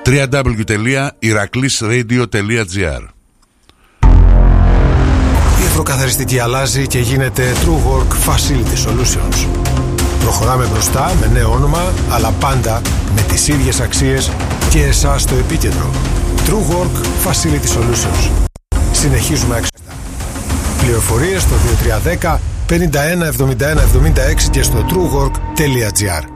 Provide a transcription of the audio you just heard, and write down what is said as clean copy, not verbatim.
www.iraklisradio.gr. Η ευρωκαθαριστική αλλάζει και γίνεται TrueWork Facility Solutions. Προχωράμε μπροστά με νέο όνομα, αλλά πάντα με τις ίδιες αξίες και εσάς στο επίκεντρο. TrueWork Facility Solutions. Συνεχίζουμε έξω. Πληροφορίες στο 2310 51 71 76 και στο truework.gr.